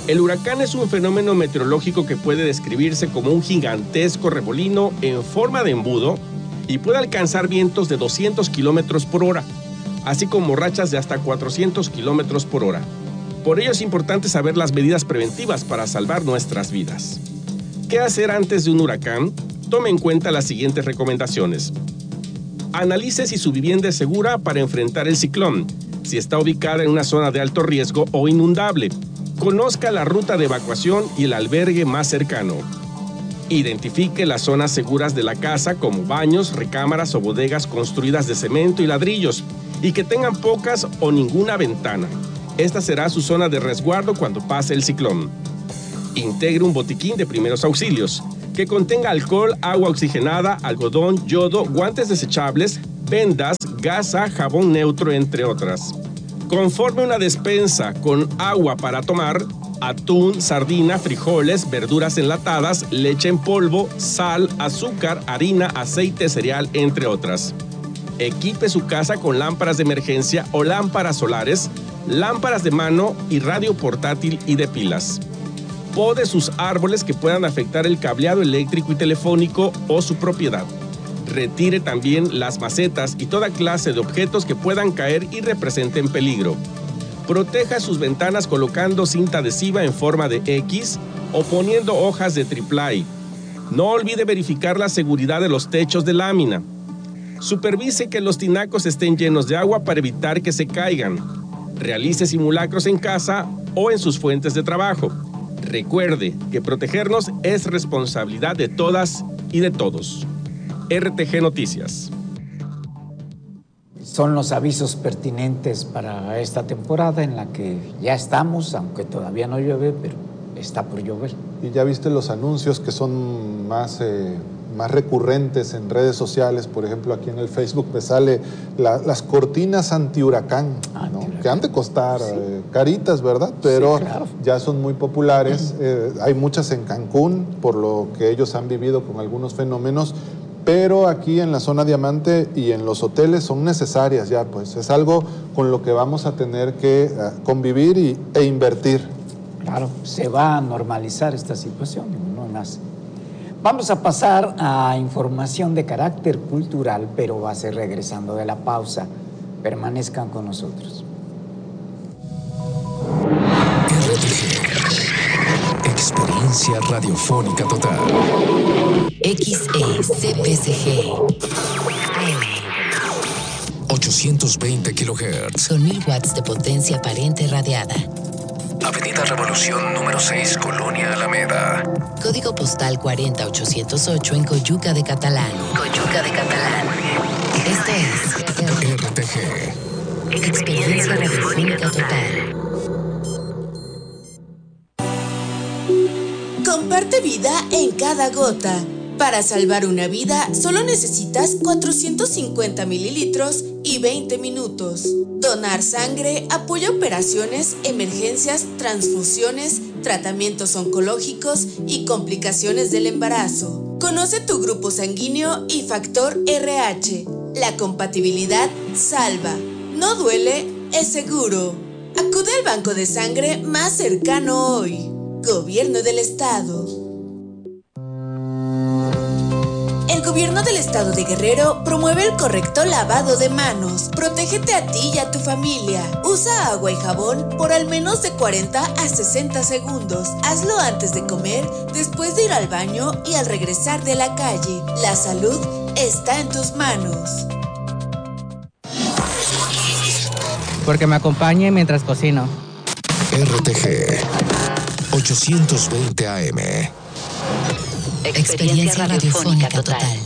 El huracán es un fenómeno meteorológico que puede describirse como un gigantesco remolino en forma de embudo y puede alcanzar vientos de 200 kilómetros por hora, así como rachas de hasta 400 kilómetros por hora. Por ello es importante saber las medidas preventivas para salvar nuestras vidas. ¿Qué hacer antes de un huracán? Tome en cuenta las siguientes recomendaciones. Analice si su vivienda es segura para enfrentar el ciclón, si está ubicada en una zona de alto riesgo o inundable. Conozca la ruta de evacuación y el albergue más cercano. Identifique las zonas seguras de la casa como baños, recámaras o bodegas construidas de cemento y ladrillos y que tengan pocas o ninguna ventana. Esta será su zona de resguardo cuando pase el ciclón. Integre un botiquín de primeros auxilios que contenga alcohol, agua oxigenada, algodón, yodo, guantes desechables, vendas, gasa, jabón neutro, entre otras. Conforme una despensa con agua para tomar, atún, sardina, frijoles, verduras enlatadas, leche en polvo, sal, azúcar, harina, aceite, cereal, entre otras. Equipe su casa con lámparas de emergencia o lámparas solares, lámparas de mano y radio portátil y de pilas. Pode sus árboles que puedan afectar el cableado eléctrico y telefónico o su propiedad. Retire también las macetas y toda clase de objetos que puedan caer y representen peligro. Proteja sus ventanas colocando cinta adhesiva en forma de X o poniendo hojas de triplay. No olvide verificar la seguridad de los techos de lámina. Supervise que los tinacos estén llenos de agua para evitar que se caigan. Realice simulacros en casa o en sus fuentes de trabajo. Recuerde que protegernos es responsabilidad de todas y de todos. RTG Noticias. Son los avisos pertinentes para esta temporada en la que ya estamos, aunque todavía no llueve, pero está por llover. Y ya viste los anuncios que son más recurrentes en redes sociales. Por ejemplo, aquí en el Facebook me sale las cortinas antihuracán, ¿no? Que han de costar caritas, ¿verdad? Pero sí, claro, ya son muy populares. Hay muchas en Cancún, por lo que ellos han vivido con algunos fenómenos, pero aquí en la zona Diamante y en los hoteles son necesarias ya, pues es algo con lo que vamos a tener que convivir e invertir. Claro, se va a normalizar esta situación, no más. Vamos a pasar a información de carácter cultural, pero va a ser regresando de la pausa. Permanezcan con nosotros. Experiencia radiofónica total. XECPSG AM 820 kHz con 1000 watts de potencia aparente radiada. Avenida Revolución número 6, Colonia Alameda. Código postal 40808 en Coyuca de Catalán. Coyuca de Catalán. Esto es RTG. Experiencia radiofónica total. Comparte vida en cada gota. Para salvar una vida, solo necesitas 450 mililitros y 20 minutos. Donar sangre apoya operaciones, emergencias, transfusiones, tratamientos oncológicos y complicaciones del embarazo. Conoce tu grupo sanguíneo y factor RH. La compatibilidad salva. No duele, es seguro. Acude al banco de sangre más cercano hoy. Gobierno del Estado. El Gobierno del Estado de Guerrero promueve el correcto lavado de manos. Protégete a ti y a tu familia. Usa agua y jabón por al menos de 40 a 60 segundos. Hazlo antes de comer, después de ir al baño y al regresar de la calle. La salud está en tus manos. Porque me acompañe mientras cocino. RTG 820 AM. Experiencia radiofónica total.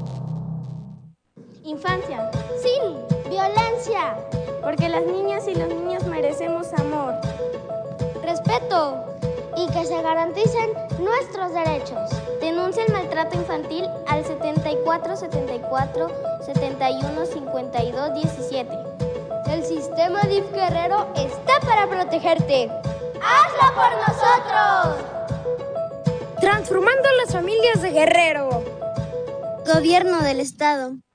Infancia, sin violencia, porque las niñas y los niños merecemos amor, respeto y que se garanticen nuestros derechos. Denuncia el maltrato infantil al 74 74 71 52 17. El sistema DIF Guerrero está para protegerte. ¡Hazlo por nosotros! Transformando las familias de Guerrero. Gobierno del Estado.